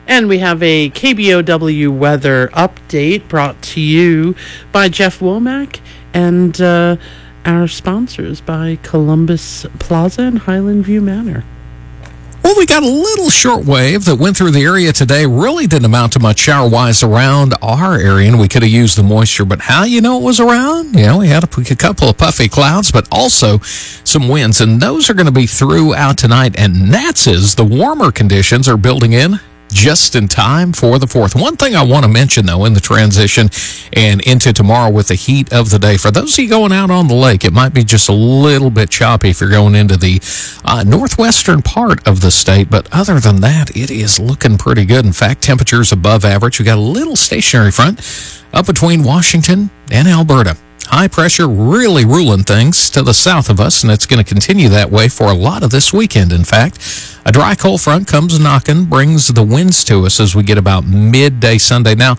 And we have a KBOW weather update brought to you by Jeff Womack and our sponsors by Columbus Plaza and Highland View Manor. Well, we got a little short wave that went through the area today. Really didn't amount to much shower-wise around our area, and we could have used the moisture. But how you know it was around? We had a couple of puffy clouds, but also some winds. And those are going to be throughout tonight. And that's as the warmer conditions are building in just in time for the 4th. One thing I want to mention, though, in the transition and into tomorrow with the heat of the day, for those of you going out on the lake, it might be just a little bit choppy if you're going into the northwestern part of the state, but other than that, it is looking pretty good. In fact, temperatures above average. We got a little stationary front up between Washington and Alberta. High pressure really ruling things to the south of us, and it's going to continue that way for a lot of this weekend. In fact, a dry cold front comes knocking, brings the winds to us as we get about midday Sunday. Now,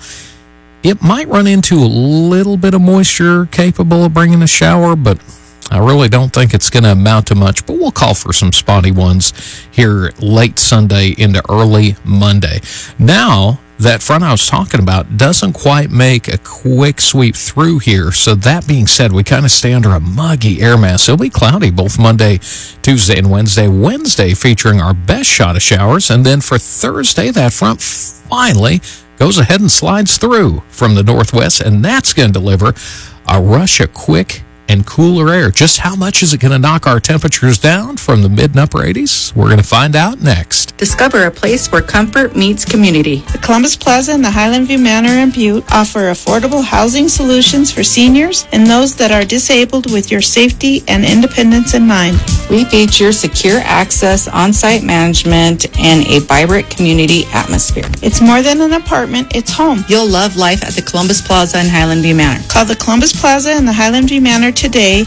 it might run into a little bit of moisture capable of bringing a shower, but I really don't think it's going to amount to much. But we'll call for some spotty ones here late Sunday into early Monday. Now, that front I was talking about doesn't quite make a quick sweep through here. So that being said, we kind of stay under a muggy air mass. It'll be cloudy both Monday, Tuesday, and Wednesday. Wednesday featuring our best shot of showers. And then for Thursday, that front finally goes ahead and slides through from the northwest. And that's going to deliver a rush of quick and cooler air. Just how much is it going to knock our temperatures down from the mid and upper 80s? We're going to find out next. Discover a place where comfort meets community. The Columbus Plaza and the Highland View Manor in Butte offer affordable housing solutions for seniors and those that are disabled with your safety and independence in mind. We feature secure access, on-site management, and a vibrant community atmosphere. It's more than an apartment, it's home. You'll love life at the Columbus Plaza and Highland View Manor. Call the Columbus Plaza and the Highland View Manor today,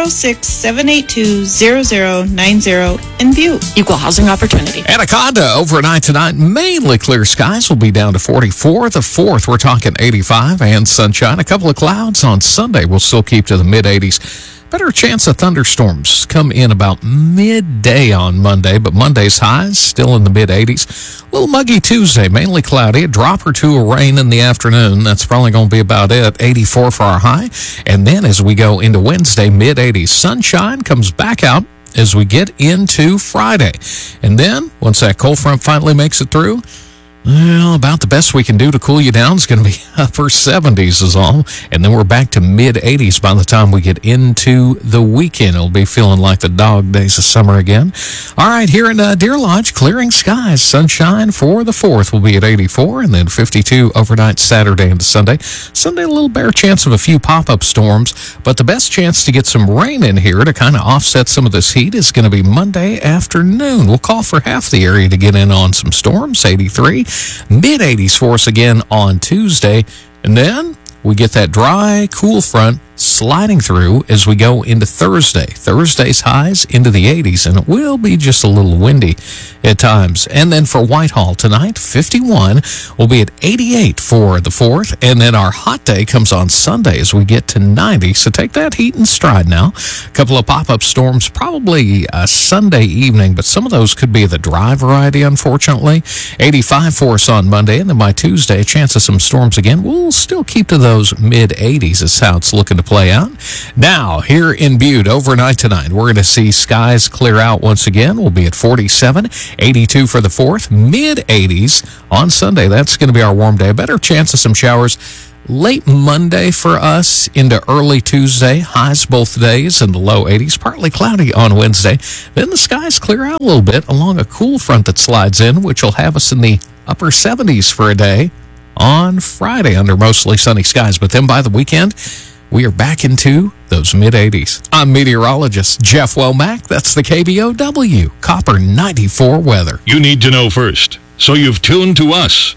406-782-0090 in Butte. Equal housing opportunity. Anaconda overnight tonight, mainly clear skies, will be down to 44. The 4th, we're talking 85 and sunshine. A couple of clouds on Sunday. We'll still keep to the mid-80s. Better chance of thunderstorms come in about midday on Monday, but Monday's highs still in the mid-80s. A little muggy Tuesday, mainly cloudy. A drop or two of rain in the afternoon. That's probably going to be about it. 84 for our high. And then as we go into Wednesday, mid-80s. Sunshine comes back out as we get into Friday. And then, once that cold front finally makes it through, well, about the best we can do to cool you down is going to be upper 70s is all. And then we're back to mid-80s by the time we get into the weekend. It'll be feeling like the dog days of summer again. All right, here in Deer Lodge, clearing skies. Sunshine for the 4th will be at 84, and then 52 overnight Saturday into Sunday. Sunday, a little bare chance of a few pop-up storms, but the best chance to get some rain in here to kind of offset some of this heat is going to be Monday afternoon. We'll call for half the area to get in on some storms, 83. Mid-80s for us again on Tuesday. And then we get that dry, cool front sliding through as we go into Thursday. Thursday's highs into the 80s, and it will be just a little windy at times. And then for Whitehall tonight, 51 will be at 88 for the 4th. And then our hot day comes on Sunday as we get to 90. So take that heat in stride now. A couple of pop-up storms, probably Sunday evening, but some of those could be the dry variety, unfortunately. 85 for us on Monday, and then by Tuesday, a chance of some storms again. We'll still keep to those mid-80s is how it's looking to play out. Now, here in Butte, overnight tonight, we're going to see skies clear out once again. We'll be at 47, 82 for the 4th, mid-80s on Sunday. That's going to be our warm day. A better chance of some showers late Monday for us into early Tuesday. Highs both days in the low 80s, partly cloudy on Wednesday. Then the skies clear out a little bit along a cool front that slides in, which will have us in the upper 70s for a day on Friday under mostly sunny skies. But then by the weekend, we are back into those mid-80s. I'm meteorologist Jeff Womack. That's the KBOW Copper 94 weather. You need to know first, so you've tuned to us.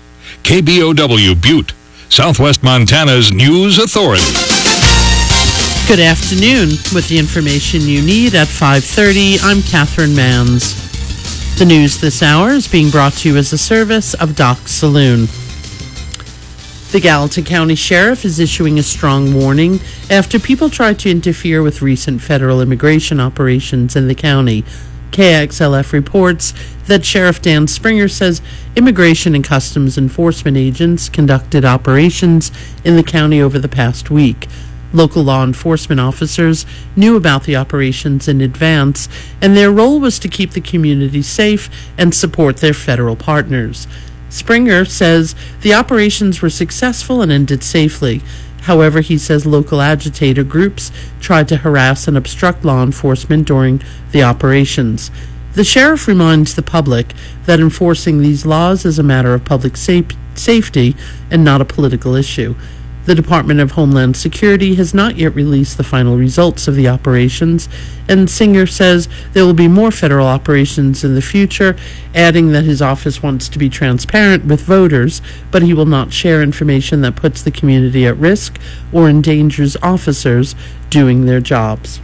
KBOW Butte, Southwest Montana's news authority. Good afternoon. With the information you need at 5:30, I'm Catherine Manns. The news this hour is being brought to you as a service of Dock Saloon. The Gallatin County Sheriff is issuing a strong warning after people tried to interfere with recent federal immigration operations in the county. KXLF reports that Sheriff Dan Springer says Immigration and Customs Enforcement agents conducted operations in the county over the past week. Local law enforcement officers knew about the operations in advance, and their role was to keep the community safe and support their federal partners. Springer says the operations were successful and ended safely. However, he says local agitator groups tried to harass and obstruct law enforcement during the operations. The sheriff reminds the public that enforcing these laws is a matter of public safety and not a political issue. The Department of Homeland Security has not yet released the final results of the operations, and Singer says there will be more federal operations in the future, adding that his office wants to be transparent with voters, but he will not share information that puts the community at risk or endangers officers doing their jobs.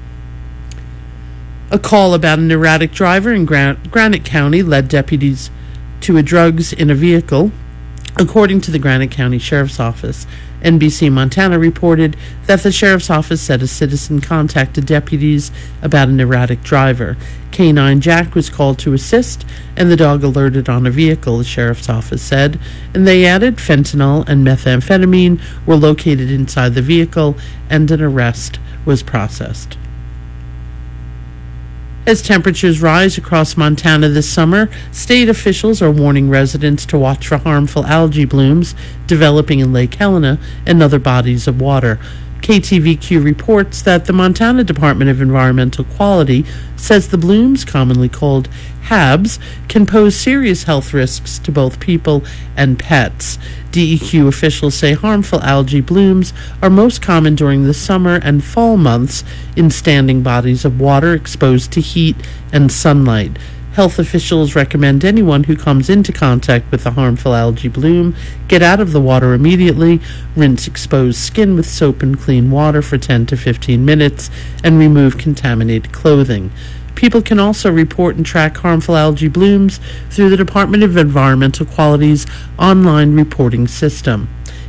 A call about an erratic driver in Granite County led deputies to a drugs in a vehicle, according to the Granite County Sheriff's Office. NBC Montana reported that the Sheriff's Office said a citizen contacted deputies about an erratic driver. K9 Jack was called to assist, and the dog alerted on a vehicle, the Sheriff's Office said, and they added fentanyl and methamphetamine were located inside the vehicle, and an arrest was processed. As temperatures rise across Montana this summer, state officials are warning residents to watch for harmful algae blooms developing in Lake Helena and other bodies of water. KTVQ reports that the Montana Department of Environmental Quality says the blooms, commonly called HABs, can pose serious health risks to both people and pets. DEQ officials say harmful algae blooms are most common during the summer and fall months in standing bodies of water exposed to heat and sunlight. Health officials recommend anyone who comes into contact with the harmful algae bloom get out of the water immediately, rinse exposed skin with soap and clean water for 10 to 15 minutes, and remove contaminated clothing. People can also report and track harmful algae blooms through the Department of Environmental Quality's online reporting system.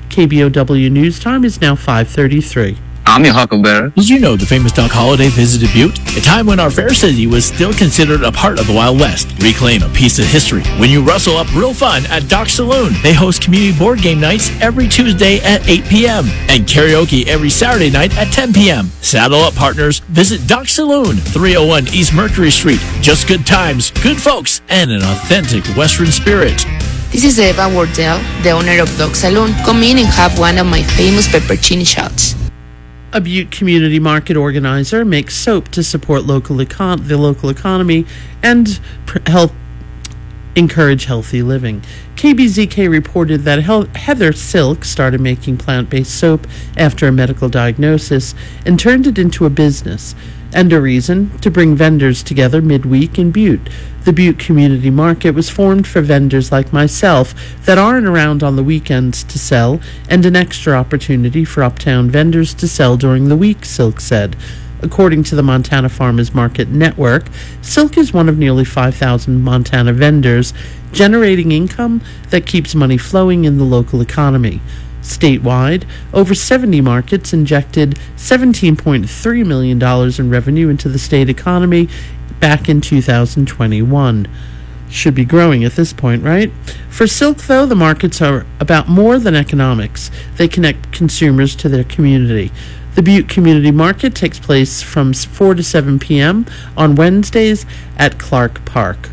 KBOW News Time is now 5:33. I'm your huckleberry. Did you know the famous Doc Holliday visited Butte? A time when our fair city was still considered a part of the Wild West. Reclaim a piece of history when you rustle up real fun at Doc Saloon. They host community board game nights every Tuesday at 8 p.m. and karaoke every Saturday night at 10 p.m. Saddle up, partners. Visit Doc Saloon, 301 East Mercury Street. Just good times, good folks, and an authentic Western spirit. This is Eva Wardell, the owner of Doc Saloon. Come in and have one of my famous peppercini shots. A Butte community market organizer makes soap to support the local economy and help encourage healthy living. KBZK reported that Heather Silk started making plant-based soap after a medical diagnosis and turned it into a business and a reason to bring vendors together midweek in Butte. The Butte Community Market was formed for vendors like myself that aren't around on the weekends to sell, and an extra opportunity for uptown vendors to sell during the week, Silk said. According to the Montana Farmers Market Network, Silk is one of nearly 5,000 Montana vendors, generating income that keeps money flowing in the local economy. Statewide, over 70 markets injected $17.3 million in revenue into the state economy back in 2021. Should be growing at this point, right? For Silk, though, the markets are about more than economics. They connect consumers to their community. The Butte Community Market takes place from 4 to 7 p.m. on Wednesdays at Clark Park.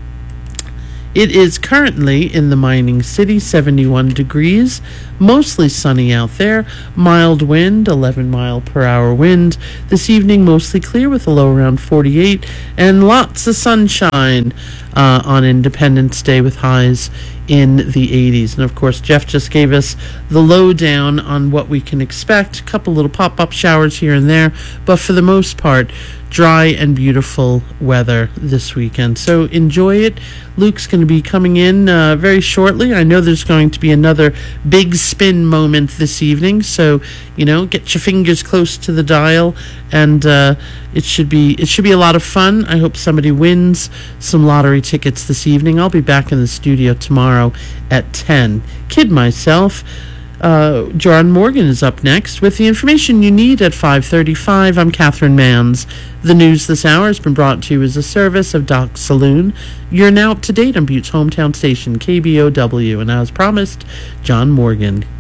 It is currently in the mining city, 71 degrees, mostly sunny out there, mild wind, 11 mile per hour wind. This evening, mostly clear with a low around 48, and lots of sunshine on Independence Day with highs in the 80s. And of course, Jeff just gave us the lowdown on what we can expect. A couple little pop-up showers here and there, but for the most part, dry and beautiful weather this weekend. So enjoy it. Luke's going to be coming in very shortly. I know there's going to be another big spin moment this evening, so get your fingers close to the dial, and it should be a lot of fun. I hope somebody wins some lottery tickets this evening. I'll be back in the studio tomorrow at 10. Kid myself. John Morgan is up next with the information you need at 5:35. I'm Catherine Manns. The news this hour has been brought to you as a service of Doc's Saloon. You're now up to date on Butte's hometown station, KBOW. And as promised, John Morgan.